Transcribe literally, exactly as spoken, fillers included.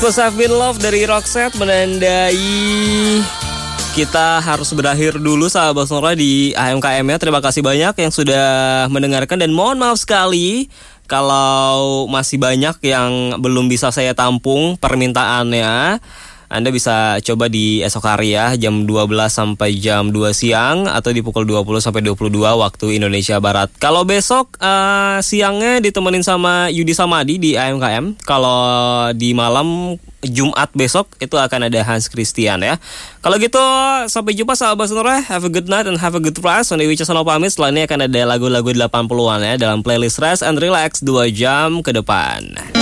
Cause I've Been Love dari Roxette menandai kita harus berakhir dulu sahabat Sonora di A M K M ya. Terima kasih banyak yang sudah mendengarkan dan mohon maaf sekali kalau masih banyak yang belum bisa saya tampung permintaannya. Anda bisa coba di esok hari ya, jam dua belas sampai jam dua siang atau di pukul dua puluh sampai dua puluh dua waktu Indonesia Barat. Kalau besok uh, siangnya ditemenin sama Yudi Samadi di A M K M. Kalau di malam Jumat besok itu akan ada Hans Christian ya. Kalau gitu sampai jumpa sahabat Sonora. Have a good night and have a good rest. Sonny Wicasono pamit. Setelah ini akan ada lagu-lagu delapan puluhan ya dalam playlist Rest and Relax dua jam ke depan.